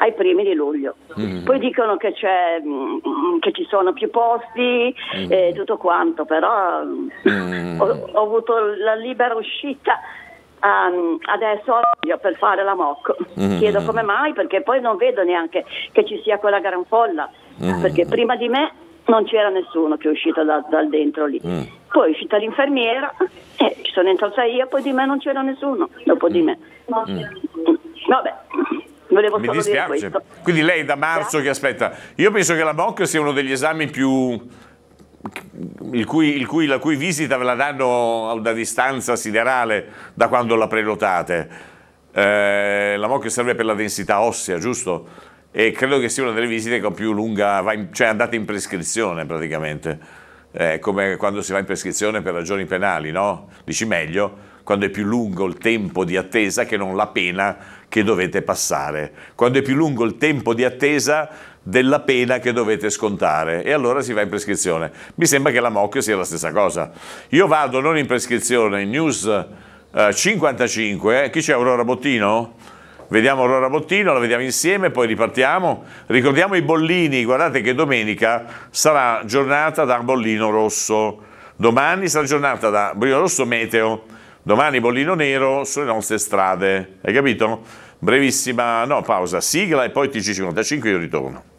ai primi di luglio. Poi dicono che che ci sono più posti e tutto quanto, però ho avuto la libera uscita adesso per fare la MOC. Chiedo come mai, perché poi non vedo neanche che ci sia quella gran folla, perché prima di me non c'era nessuno che è uscito dal dentro lì. Poi è uscita l'infermiera, ci sono entrata io, poi di me non c'era nessuno dopo di me. Vabbè, volevo solo dire questo. Quindi lei da marzo che aspetta. Io penso che la MOC sia uno degli esami più la cui visita ve la danno a una distanza siderale da quando la prenotate. La MOC serve per la densità ossea, giusto? E credo che sia una delle visite con più lunga, cioè andate in prescrizione praticamente, come quando si va in prescrizione per ragioni penali, no? Dici meglio, quando è più lungo il tempo di attesa che non la pena che dovete passare, quando è più lungo il tempo di attesa della pena che dovete scontare, e allora si va in prescrizione. Mi sembra che la MOC sia la stessa cosa. Io vado non in prescrizione, in News 55, chi c'è, Aurora Bottino? Vediamo Aurora Bottino, la vediamo insieme, poi ripartiamo. Ricordiamo i bollini, guardate che domenica sarà giornata da bollino rosso, domani sarà giornata da bollino rosso meteo, domani bollino nero sulle nostre strade, hai capito? Brevissima, no, pausa, sigla e poi TG55 io ritorno.